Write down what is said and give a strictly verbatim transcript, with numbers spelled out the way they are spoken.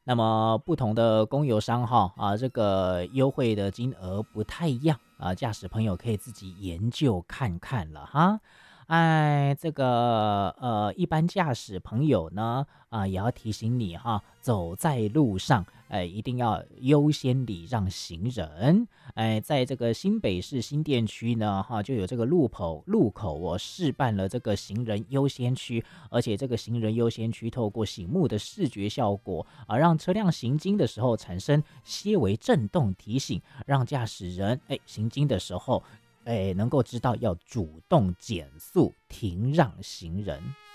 那么不同的公有商号啊，这个优惠的金额不太一样啊，驾驶朋友可以自己研究看看了哈。哎，这个呃，一般驾驶朋友呢，啊、也要提醒你哈，走在路上，哎，一定要优先礼让行人。哎，在这个新北市新店区呢，哈，就有这个路口路口我示范了这个行人优先区，而且这个行人优先区透过醒目的视觉效果啊，让车辆行经的时候产生些微震动提醒，让驾驶人哎行经的时候哎能够知道要主动减速停让行人。